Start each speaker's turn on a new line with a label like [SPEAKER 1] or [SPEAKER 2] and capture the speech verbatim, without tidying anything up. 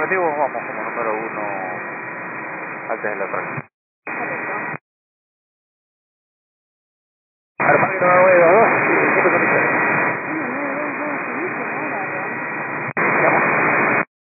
[SPEAKER 1] afirmativo, vamos como número uno antes de la atracción.
[SPEAKER 2] Armando nueve dos dos, siete con